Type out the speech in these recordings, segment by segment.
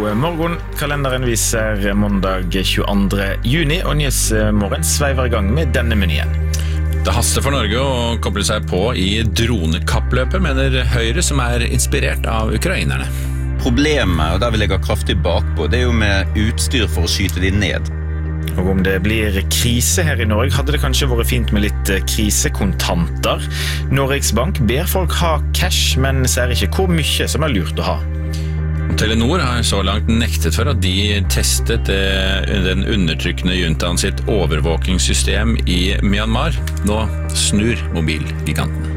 God morgen. Kalenderen viser mandag 22. juni, og Nyhetsmorgen sveiver I gang med denne menyen. Det haster for Norge å koble seg på I dronekappløpet, mener Høyre, som inspirert av ukrainerne. Problemet, og der vi ligger kraftig bakpå, det jo med utstyr for å skyte de ned. Og om det blir krise her I Norge, hadde det kanskje vært fint med litt krisekontanter. Norges Bank ber folk ha cash, men ser ikke hvor mye som lurt å ha. Telenor har så langt nektet for at de testet den undertrykkende juntaen sitt overvåkingssystem I Myanmar. Nå snur mobilgiganten.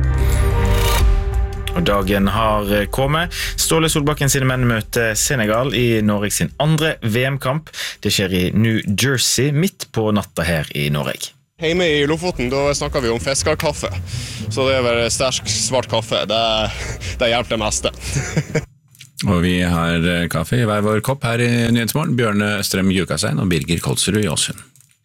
Og dagen har kommet. Ståle Solbakken sine menn møter Senegal I Norge sin andre VM-kamp. Det skjer I New Jersey, midt på natta her I Norge. Hjemme I Lofoten, da snakker vi om fiskerkaffe. Så det vel sterk, svart kaffe. Det hjelper det meste. Og vi har kaffe I hver vår kopp her I Nyhetsmorgen. Bjørne Strøm Jukasein og Birger Kolsrud I Åsund.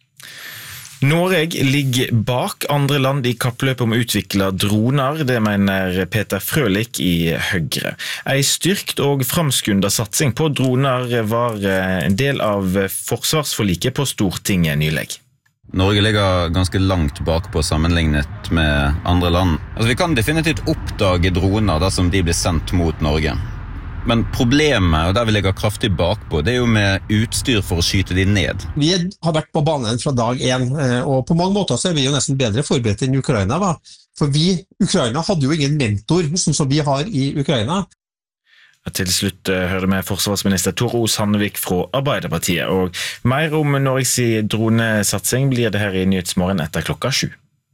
Norge ligger bak andre land I kappløpet om å utvikle droner, det mener Peter Frølich I Høyre. En styrkt og framskyndet satsing på droner var en del av forsvarsforliket på Stortinget nylig. Norge ligger ganske langt bakpå sammenlignet med andre land. Altså, vi kan definitivt oppdage droner dersom de blir sendt mot Norge. Men problemet, og der vi ligger kraftig bakpå, det jo med utstyr for å skyte de ned. Vi har vært på banen fra dag 1, og på mange måter så vi jo nesten bedre forberedt enn Ukraina var. For Ukraina hadde jo ingen mentor, som vi har I Ukraina. Til slutt hører vi forsvarsminister Tor O. Sandvik fra Arbeiderpartiet, og mer om Norges dronesatsing blir det her I Nyhetsmorgen etter 7:00.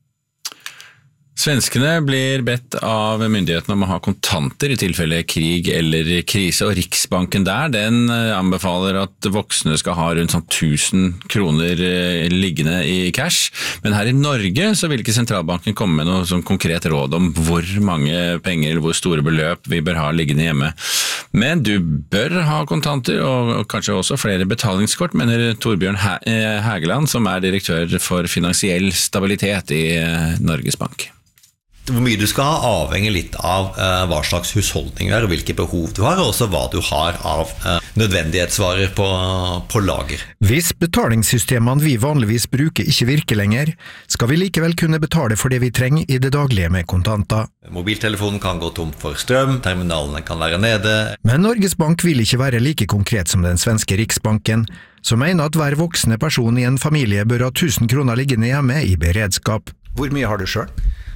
Svenskene blir bedt av myndighetene om å ha kontanter I tilfelle krig eller krise, og Riksbanken den anbefaler at voksne skal ha rundt 1000 kroner liggende I cash. Men her I Norge så vil ikke sentralbanken komme med noe sånn konkret råd om hvor mange penger eller hvor store beløp vi bør ha liggende hjemme. Men du bør ha kontanter, og kanskje også flere betalingskort, mener Torbjørn Hægeland, som direktør for finansiell stabilitet I Norges Bank. Hvor mye du skal ha avhenger litt av hva slags husholdning du og hvilke behov du har, og også hva du har av nødvendighetsvarer på lager. Hvis betalingssystemene vi vanligvis bruker ikke virker lenger, skal vi likevel kunne betale for det vi trenger I det daglige med kontanter. Mobiltelefonen kan gå tom for strøm, terminalene kan være nede. Men Norges Bank vil ikke være like konkret som den svenske Riksbanken, som mener at hver voksne person I en familie bør ha 1000 kroner liggende hjemme I beredskap. Hvor mye har du selv?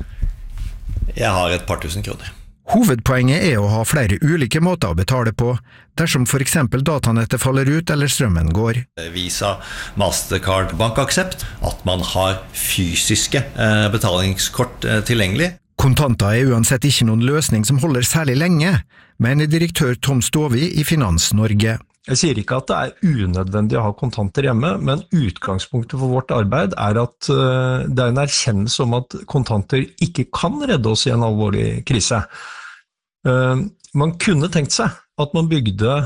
Jeg har et par tusen kroner. Hovedpoenget å ha flere ulike måter å betale på, dersom for eksempel datanettet faller ut eller strømmen går. Visa, Mastercard, bankaksept, at man har fysiske betalingskort tilgjengelig. Kontanter uansett ikke noen løsning som holder særlig lenge, mener direktør Tom Stovi I Finans Norge. Jeg sier ikke at det unødvendig å ha kontanter hjemme, men utgangspunktet for vårt arbeid at det en erkjennelse om at kontanter ikke kan redde oss I en alvorlig krise. Man kunne tenkt seg at man bygde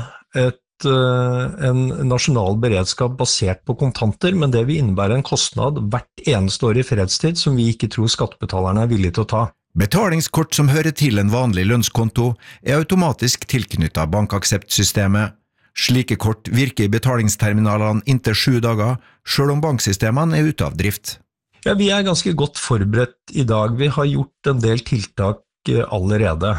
en nasjonal beredskap basert på kontanter, men det vil innebære en kostnad hvert eneste år I fredstid som vi ikke tror skattebetalerne villige til å ta. Betalingskort som hører til en vanlig lønnskonto automatisk tilknyttet bankakseptsystemet. Slike kort virker I betalingsterminalene inntil 7 dager, selv om banksystemene ute av drift. Ja, vi ganske godt forberedt I dag. Vi har gjort en del tiltak allerede.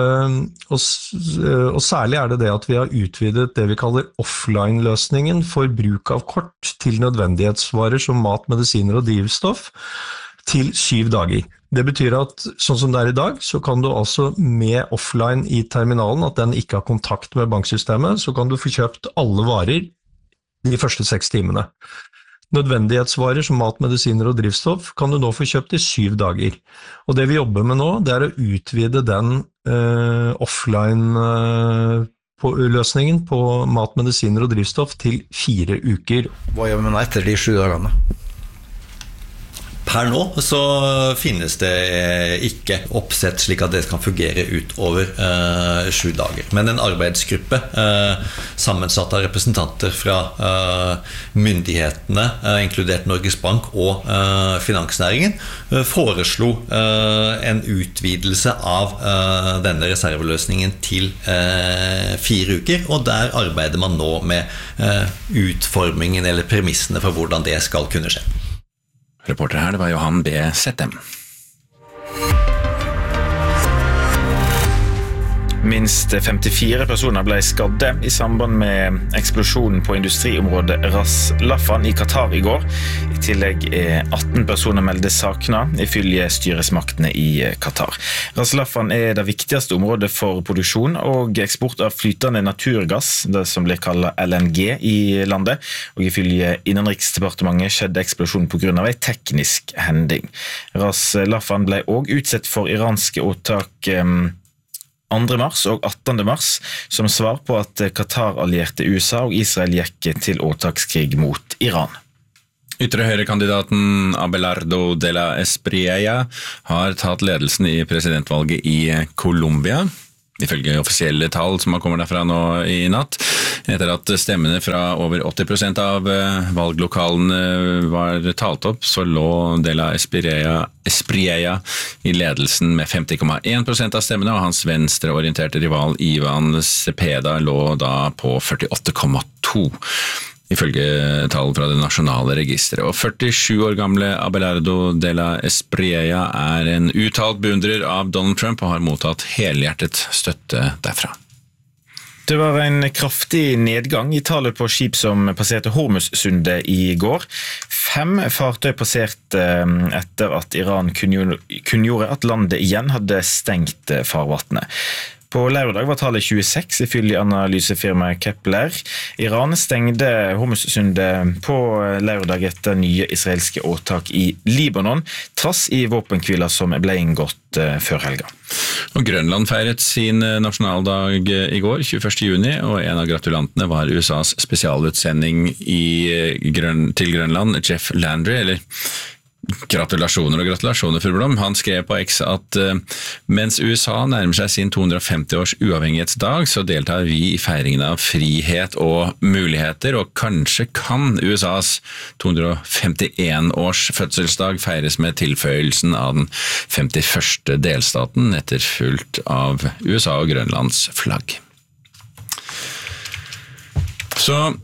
Og særlig det at vi har utvidet det vi kaller offline-løsningen for bruk av kort til nødvendighetsvarer som mat, medisiner og drivstoff til 7 dager. Det betyr at sånn som det I dag, så kan du altså med offline I terminalen, at den ikke har kontakt med banksystemet, så kan du få kjøpt alle varer de første 6 timene. Nødvendighetsvarer som mat, medisiner og drivstoff kan du nå få kjøpt I 7 dager. Og det vi jobber med nå, det å utvide den offline løsningen på mat, medisiner og drivstoff til 4 uker. Hva gjør vi nå etter de 7 dagene? Per nå så finnes det ikke oppsett slik at det kan fungere utover 7 dager. Men en arbeidsgruppe sammensatt av representanter fra myndighetene, inkludert Norges Bank og finansnæringen, foreslo en utvidelse av denne reserveløsningen til 4 uker, og der arbeider man nå med utformingen eller premissene for hvordan det skal kunne skje. Reporter her, det var Johan B. Settem. Minst 54 personer ble skadde I samband med eksplosjonen på industriområdet Ras Laffan I Qatar I går. I tillegg 18 personer meldet sakna, ifølge styresmaktene I Qatar. Ras Laffan det viktigste området for produksjon og eksport av flytende naturgass, det som blir kallet LNG I landet, og ifølge Innenriksdepartementet skjedde eksplosjonen på grunn av en teknisk hending. Ras Laffan ble også utsatt for iranske åtak 2. mars og 18. mars som svar på at Qatar allierte USA og Israel gikk til åtakskrig mot Iran. Ytre høyrekandidaten Abelardo de la Espriella har tatt ledelsen I presidentvalget I Colombia, ifølge offisielle tall som kommer derfra nå I natt. Etter at stemmene fra over 80% av valglokalene var talt opp, så lå de la Espriella I ledelsen med 50,1% av stemmene, og hans venstreorienterte rival Ivan Cepeda lå da på 48,2%. Ifølge tall fra det nasjonale registeret. Og 47 år gamle Abelardo de la Espriella en uttalt beundrer av Donald Trump og har mottatt helhjertet støtte derfra. Det var en kraftig nedgang I tallet på skip som passerte Hormuzsundet I går. 5 fartøy passerte etter at Iran kunngjorde at landet igjen hadde stengt farvattnet. På lørdag var tallet 26 ifølge analysefirmaet Kepler. Iran stengte Hormuzsundet på lørdag etter nye israelske åtak I Libanon, trass I våpenhvila som ble inngått før helga. Og Grønland feiret sin nasjonaldag I går, 21. juni, og en av gratulantene var USAs spesialutsending til Grønland, Jeff Landry, eller Gratulasjoner for Blom. Han skrev på X at mens USA nærmer seg sin 250 års uavhengighetsdag, så deltar vi I feiringen av frihet og muligheter, og kanskje kan USAs 251 års fødselsdag feires med tilføyelsen av den 51. delstaten, etterfulgt av USA og Grønlands flagg. Så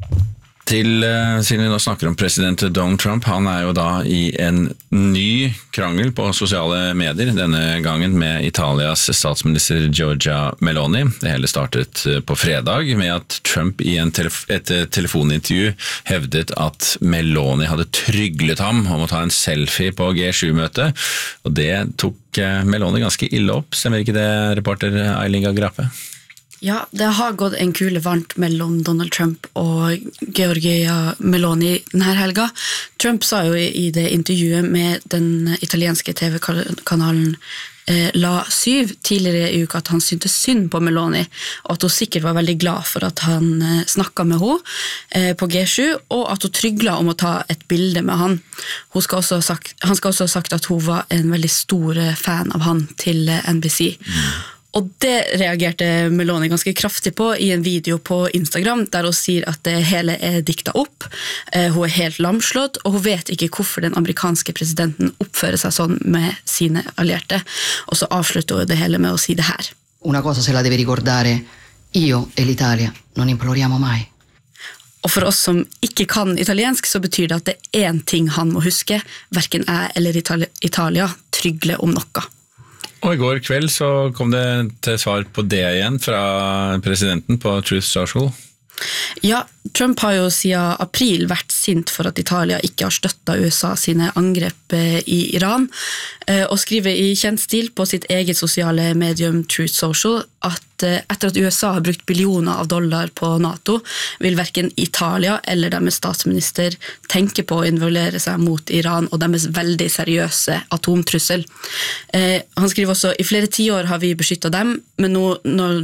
siden vi nå snakker om president Donald Trump, han jo da I en ny krangel på sosiale medier, denne gangen med Italias statsminister Giorgia Meloni. Det hele startet på fredag med at Trump I et telefonintervju hevdet at Meloni hadde tryglet ham om å ta en selfie på G7-møtet, og det tok Meloni ganske ille opp. Stemmer ikke det, reporter Eilinga Grape? Ja, det har gått en kule varmt mellom Donald Trump og Giorgia Meloni denne helga. Trump sa jo I det intervjuet med den italienske TV-kanalen La 7 tidligere I uka at han syntes synd på Meloni, og at hun sikkert var veldig glad for at han snakket med henne på G7, og at hun tryglet om å ta et bilde med han. Han skal også ha sagt at hun var en veldig stor fan av han til NBC. Og det reagerte Meloni ganske kraftig på I en video på Instagram, der hun sier at det hele diktet opp. Hun helt lamslått, og hun vet ikke hvorfor den amerikanske presidenten oppfører seg sånn med sine allierte. Og så avslutter hun det hele med å si det her. Una cosa se la deve ricordare io e l'Italia, non imploriamo mai. Og for oss som ikke kan italiensk, så betyr det at det en ting han må huske, hverken jeg eller Italia trygler om noe. Og I går kveld så kom det til svar på det igjen fra presidenten på Truth Social. Ja, Trump har jo siden april vært sint for at Italia ikke har støttet USA sine angrep I Iran, og skriver I kjent stil på sitt eget sosiale medium Truth Social at etter at USA har brukt billioner av dollar på NATO, vil hverken Italia eller deres statsminister tenke på å involvere seg mot Iran og deres veldig seriøse atomtrussel. Han skriver også, I flere 10 år har vi beskyttet dem, men nå,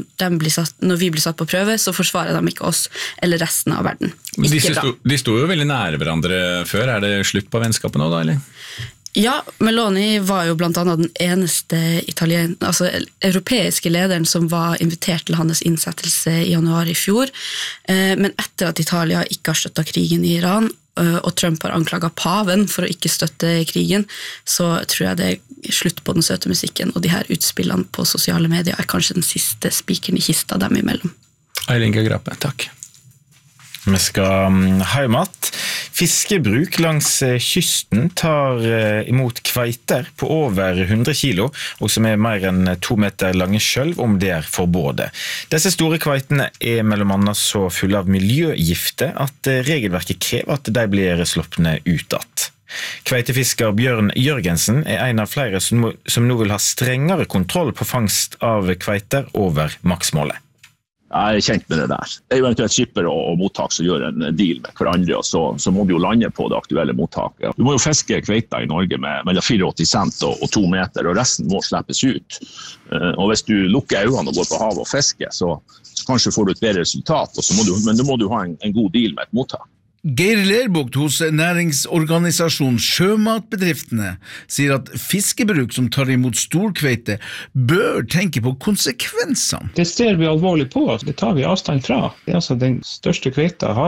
når vi blir satt på prøve, så forsvarer de ikke oss eller resten av verden. De sto jo veldig nære hverandre før. Det slutt på vennskapet nå da, eller? Ja, Meloni var jo blant annet den eneste europeiske lederen som var invitert til hans innsettelse i januar i fjor, men etter at Italia ikke har støttet krigen i Iran, og Trump har anklaget paven for å ikke støtte krigen, så tror jeg det er slutt på den søte musikken, og de her utspillene på sosiale medier er kanskje den siste spikeren i kista dem imellom. Eileen Grape, takk. Vi skal hjem att. Fiskebruk langs kysten tar imot kveiter på over 100 kilo, og som er mer enn 2 meter lange sjølv om det er forbudet. Disse store kveitene er mellom annet så fulle av miljøgifter at regelverket krever at de blir sloppne ut att. Kveitefisker Bjørn Jørgensen er en av flere som nå vil ha strengere kontroll på fangst av kveiter over maksmålet. Jeg er kjent med det der. Det er jo eventuelt skipper og mottak som gjør en deal med hverandre, og så må du jo lande på det aktuelle mottaket. Du må jo fiske kveiter i Norge med mellom 84 cent og 2 meter, og resten må slippes ut. Og hvis du lukker øynene og går på havet og fisker, så kanskje får du et bedre resultat, men da må du ha en god deal med et mottak. Geir Lerbukt hos næringsorganisasjonen Sjømatbedriftene sier at fiskebruk som tar imot storkveite bør tenke på konsekvensene. Det ser vi alvorlig på, det tar vi avstand fra. Den største kveita har